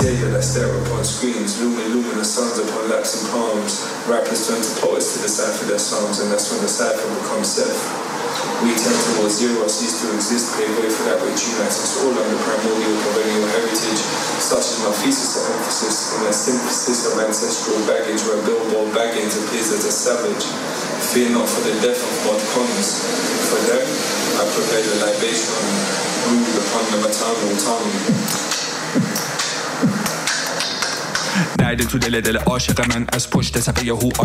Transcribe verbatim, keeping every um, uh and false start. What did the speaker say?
Yeah, I stare upon screens, lumin, luminous suns upon laps and palms. Rappers turn to poets to decipher their songs, and that's when the cipher becomes self. We tend towards zero, cease to exist, pave way for that which unites us all under primordial perennial heritage, such as my thesis of emphasis in a synthesis of ancestral baggage where Bilbo Baggins appears as a savage. Fear not for the death of mod cons. For them, I prepare the libation brewed upon the maternal tongue. Nej, den to dele dele عاشق من از پشت صفحه هو